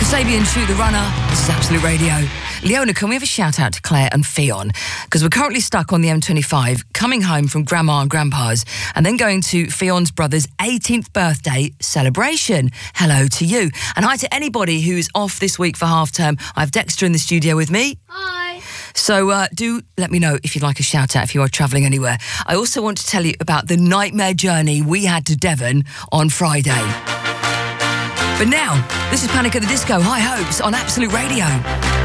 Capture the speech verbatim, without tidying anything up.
Sabian, Shoot the Runner. This is Absolute Radio. Leona, can we have a shout out to Claire and Fionn? Because we're currently stuck on the M twenty-five, coming home from Grandma and Grandpa's, and then going to Fionn's brother's eighteenth birthday celebration. Hello to you. And hi to anybody who's off this week for half term. I have Dexter in the studio with me. Hi. So uh, do let me know if you'd like a shout out if you are travelling anywhere. I also want to tell you about the nightmare journey we had to Devon on Friday. But now, this is Panic at the Disco, High Hopes on Absolute Radio.